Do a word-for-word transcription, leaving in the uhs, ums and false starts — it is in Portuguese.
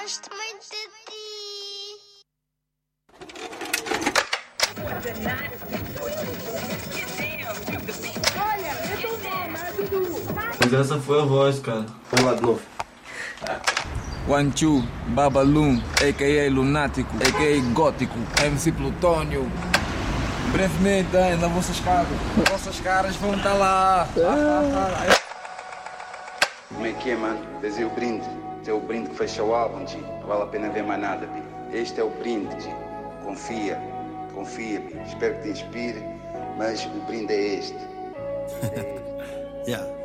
Gosto muito de ti. Mas essa foi a voz, cara. Vamos lá de novo. One Chu, Babalum, a k a. Lunático, a k a. Gótico, M C Plutônio. Brevemente, hein, na vossas caras. Vossas caras vão estar lá. Como é que é, mano? Vês aí o brinde. Este é o brinde que fecha o álbum, G. Não vale a pena ver mais nada, Bi. Este é o brinde, G. Confia, confia, Bi. Espero que te inspire, mas o brinde é este. Yeah.